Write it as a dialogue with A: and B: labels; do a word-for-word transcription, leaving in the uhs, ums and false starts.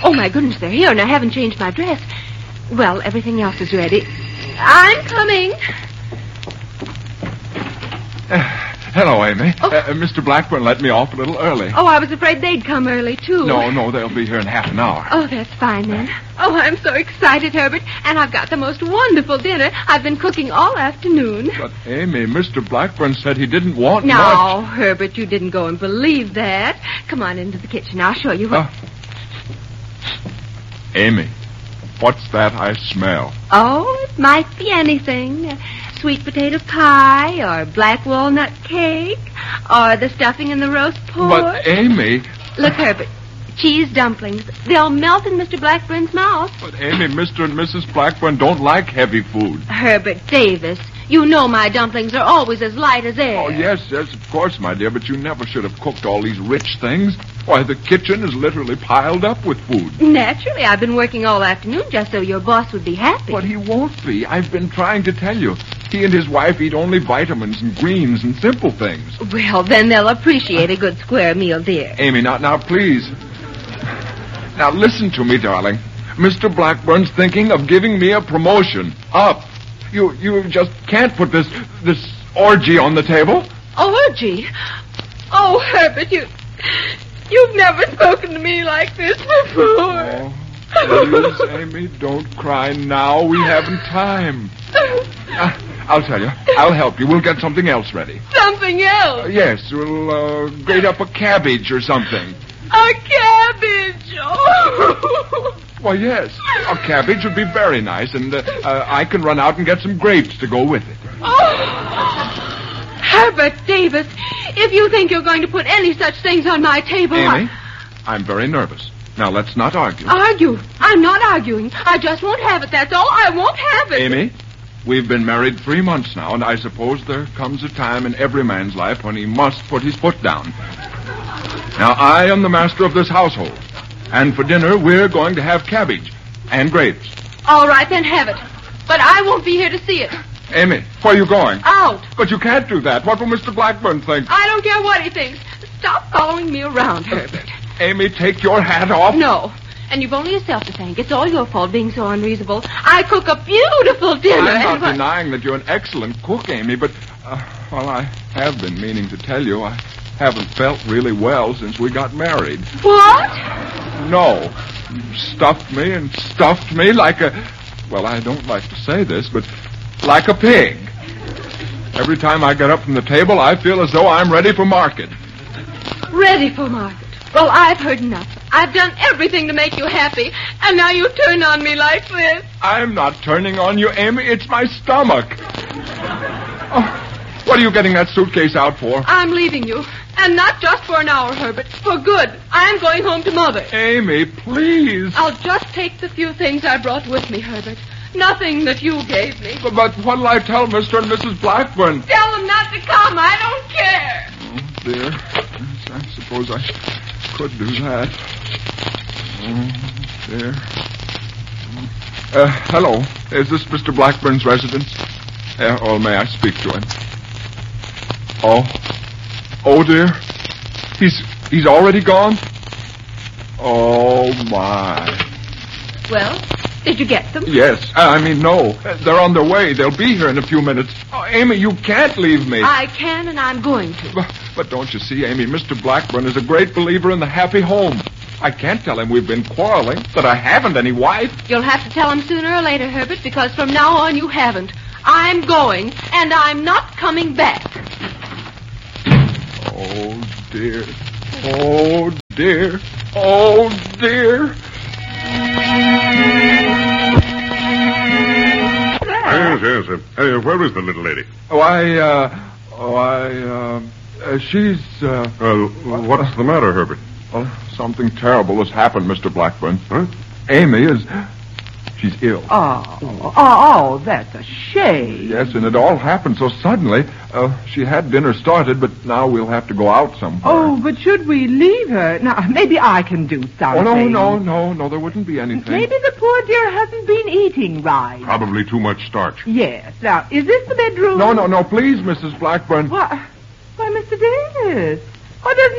A: Oh, my goodness, they're here, and I haven't changed my dress. Well, everything else is ready. I'm coming.
B: Uh, hello, Amy.
A: Oh.
B: Uh, Mister Blackburn let me off a little early.
A: Oh, I was afraid they'd come early, too.
B: No, no, they'll be here in half an hour.
A: Oh, that's fine, then. Oh, I'm so excited, Herbert. And I've got the most wonderful dinner. I've been cooking all afternoon.
B: But, Amy, Mister Blackburn said he didn't want
A: no,
B: much.
A: No, Herbert, you didn't go and believe that. Come on into the kitchen. I'll show you what...
B: Uh, Amy, what's that I smell?
A: Oh, it might be anything. Uh, sweet potato pie, or black walnut cake, or the stuffing in the roast pork.
B: But, Amy...
A: Look, Herbert, cheese dumplings. They'll melt in Mister Blackburn's mouth.
B: But, Amy, Mister and Missus Blackburn don't like heavy food.
A: Herbert Davis, you know my dumplings are always as light as air.
B: Oh, yes, yes, of course, my dear, but you never should have cooked all these rich things. Why, the kitchen is literally piled up with food.
A: Naturally, I've been working all afternoon just so your boss would be happy.
B: But he won't be. I've been trying to tell you. He and his wife eat only vitamins and greens and simple things.
A: Well, then they'll appreciate a good square meal, dear.
B: Amy, now, now, please. Now, listen to me, darling. Mister Blackburn's thinking of giving me a promotion. Up. You you just can't put this this orgy on the table.
A: Orgy? Oh, Herbert, you... You've never spoken to me like this before.
B: Oh, please, Amy, don't cry now. We haven't time. Uh, I'll tell you. I'll help you. We'll get something else ready.
A: Something else?
B: Uh, yes, we'll uh, grate up a cabbage or something.
A: A cabbage? Oh.
B: Why, yes. A cabbage would be very nice, and uh, uh, I can run out and get some grapes to go with it.
A: Oh. Herbert Davis, if you think you're going to put any such things on my table...
B: Amy,
A: I...
B: I'm very nervous. Now, let's not argue.
A: Argue? I'm not arguing. I just won't have it, that's all. I won't have it.
B: Amy, we've been married three months now, and I suppose there comes a time in every man's life when he must put his foot down. Now, I am the master of this household, and for dinner, we're going to have cabbage and grapes.
A: All right, then have it. But I won't be here to see it.
B: Amy, where are you going?
A: Out.
B: But you can't do that. What will Mister Blackburn think?
A: I don't care what he thinks. Stop following me around, Herbert.
B: Amy, take your hat off.
A: No. And you've only yourself to thank. It's all your fault being so unreasonable. I cook a beautiful dinner.
B: I'm not
A: and
B: denying that you're an excellent cook, Amy, but, uh, well, I have been meaning to tell you I haven't felt really well since we got married.
A: What?
B: No. You stuffed me and stuffed me like a... Well, I don't like to say this, but like a pig. Every time I get up from the table, I feel as though I'm ready for market.
A: Ready for market? Well, I've heard enough. I've done everything to make you happy, and now you turn on me like this.
B: I'm not turning on you, Amy. It's my stomach. Oh, what are you getting that suitcase out for?
A: I'm leaving you. And not just for an hour, Herbert. For good. I'm going home to Mother.
B: Amy, please.
A: I'll just take the few things I brought with me, Herbert. Nothing that you gave me.
B: But, but what'll I tell Mister and Missus Blackburn?
A: Tell them not to come. I don't care.
B: Oh, dear. Yes, I suppose I could do that. Oh, dear. Uh, hello. Is this Mister Blackburn's residence? Uh, or may I speak to him? Oh. Oh, dear. He's he's already gone? Oh, my.
A: Well, did you get them?
B: Yes. I mean, no. They're on their way. They'll be here in a few minutes. Oh, Amy, you can't leave me.
A: I can, and I'm going to.
B: But, but don't you see, Amy, Mister Blackburn is a great believer in the happy home. I can't tell him we've been quarreling, that I haven't any wife.
A: You'll have to tell him sooner or later, Herbert, because from now on you haven't. I'm going, and I'm not coming back.
B: Oh, dear. Oh, dear. Oh, dear.
C: Yes, yes. Uh, hey, where is the little lady?
B: Oh, I, uh... Oh, I, uh... uh she's, uh...
C: Uh, what's the matter, Herbert?
B: Well, something terrible has happened, Mister Blackburn.
C: Huh?
B: Amy is... She's ill.
D: Oh, oh, oh, that's a shame.
B: Yes, and it all happened so suddenly. Uh, she had dinner started, but now we'll have to go out somewhere.
D: Oh, but should we leave her? Now, maybe I can do something.
B: Oh, no, no, no, no, there wouldn't be anything.
D: Maybe the poor dear hasn't been eating right.
C: Probably too much starch.
D: Yes. Now, is this the bedroom?
B: No, no, no, please, Missus Blackburn.
D: Why, why, Mister Davis. What does